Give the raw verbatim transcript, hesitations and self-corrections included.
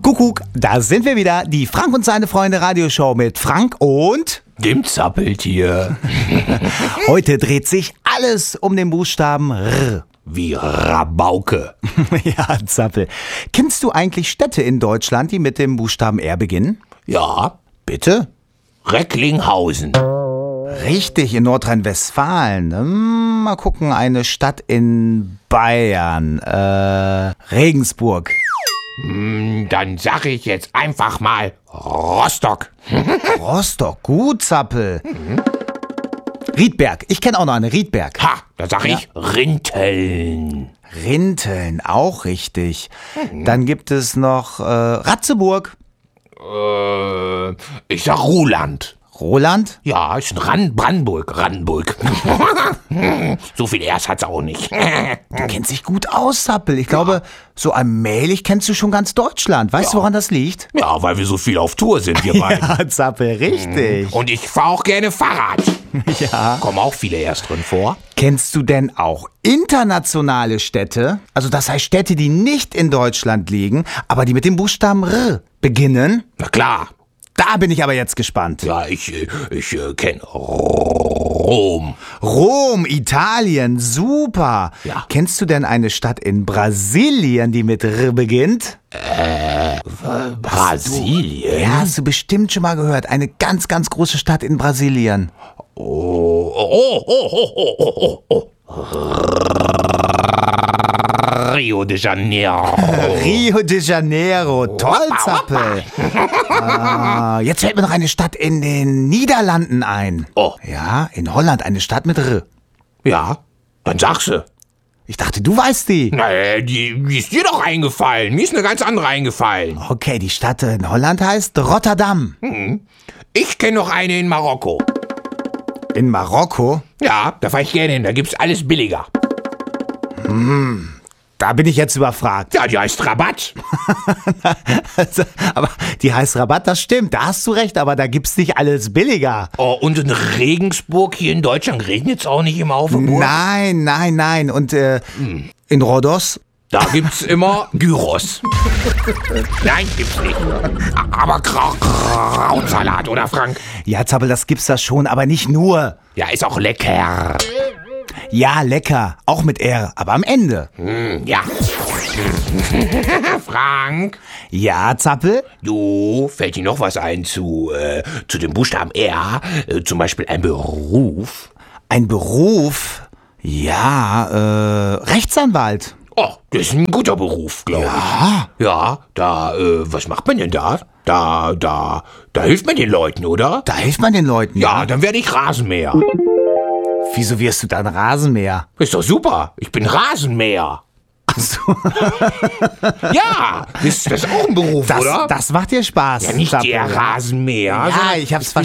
Kuckuck, da sind wir wieder, die Frank und seine Freunde Radioshow mit Frank und dem Zappeltier. Heute dreht sich alles um den Buchstaben R. Wie Rabauke. Ja, Zappel. Kennst du eigentlich Städte in Deutschland, die mit dem Buchstaben R beginnen? Ja, Bitte? Recklinghausen. Richtig, in Nordrhein-Westfalen. Hm, mal gucken, eine Stadt in Bayern. Äh, Regensburg. Hm, dann sag ich jetzt einfach mal Rostock. Rostock, gut, Zappel. Riedberg, ich kenne auch noch eine, Riedberg. Ha, da sag ich Rinteln. Rinteln, auch richtig. Dann gibt es noch äh, Ratzeburg. Äh, ich sag Ruhland. Roland? Ja, ist ein Ran Brandenburg. Brandenburg. So viel Erst hat's auch nicht. Du kennst dich gut aus, Zappel. Ich glaube, so allmählich kennst du schon ganz Deutschland. Weißt du, woran das liegt? Ja, weil wir so viel auf Tour sind, wir beiden. Ja, Zappel, richtig. Und ich fahr auch gerne Fahrrad. Ja. Kommen auch viele Erst drin vor. Kennst du denn auch internationale Städte? Also das heißt Städte, die nicht in Deutschland liegen, aber die mit dem Buchstaben R beginnen? Na klar. Da bin ich aber jetzt gespannt. Ja, ich, äh, ich äh, kenne Rom. Rom, Italien, super. Ja. Kennst du denn eine Stadt in Brasilien, die mit R beginnt? Brasilien? Ja, hast du bestimmt schon mal gehört. Eine ganz, ganz große Stadt in Brasilien. Oh, oh, oh, oh, oh, oh, oh. Rio de Janeiro. Rio de Janeiro, toll, Zappel. Ah, jetzt fällt mir noch eine Stadt in den Niederlanden ein. Oh. Ja, in Holland eine Stadt mit R. Ja, dann sag sie. Ich dachte, du weißt die. Na, die, die ist dir doch eingefallen. Mir ist eine ganz andere eingefallen. Okay, die Stadt in Holland heißt Rotterdam. Ich kenne noch eine in Marokko. In Marokko? Ja, da fahr ich gerne hin. Da gibt's alles billiger. Da bin ich jetzt überfragt. Ja, die heißt Rabatt. Also, aber die heißt Rabatt, das stimmt, da hast du recht, aber da gibt's nicht alles billiger. Oh, und in Regensburg hier in Deutschland regnet's auch nicht immer auf der Burg? Nein, nein, nein. Und äh, in Rhodos? Da gibt's immer Gyros. Nein, gibt's nicht. Aber Krau- Krautsalat, oder Frank? Ja, Zappel, das gibt's da schon, aber nicht nur. Ja, ist auch lecker. Ja, lecker, auch mit R, aber am Ende. Hm, ja. Frank, Ja, Zappel? du, fällt dir noch was ein zu, äh, zu dem Buchstaben R? Äh, zum Beispiel ein Beruf? Ein Beruf? Ja, äh, Rechtsanwalt. Oh, das ist ein guter Beruf, glaube Ja. ich. Ja, da, äh, was macht man denn da? Da, da, da hilft man den Leuten, oder? Da hilft man den Leuten, Ja, ja. dann werde ich Rasenmäher. Wieso wirst du dann Rasenmäher? Ist doch super. Ich bin Rasenmäher. Ach so. Ja, ist das auch ein Beruf, Das, oder? das macht dir Spaß. ja, nicht Zappel. der Rasenmäher. Ja, sondern ich hab's bin